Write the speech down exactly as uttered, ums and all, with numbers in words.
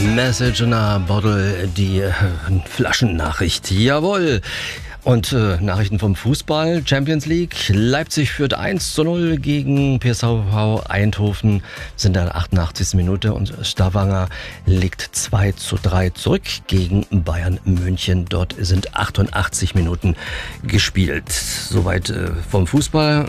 Message in a Bottle, die äh, Flaschennachricht. Jawohl. Und äh, Nachrichten vom Fußball, Champions League. Leipzig führt eins zu null gegen P S V Eindhoven, sind in der achtundachtzigsten Minute und Stavanger legt zwei zu drei zurück gegen Bayern München. Dort sind achtundachtzig Minuten gespielt. Soweit äh, vom Fußball.